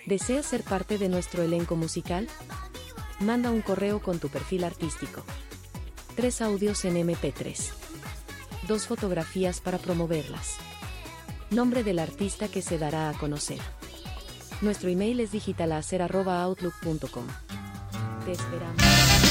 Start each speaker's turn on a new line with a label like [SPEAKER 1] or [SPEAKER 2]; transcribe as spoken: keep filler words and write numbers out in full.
[SPEAKER 1] ¿Deseas ser parte de nuestro elenco musical? Manda un correo con tu perfil artístico. Tres audios en eme pe tres. Dos fotografías para promoverlas. Nombre del artista que se dará a conocer. Nuestro email es digitalacer arroba outlook punto com. Te esperamos.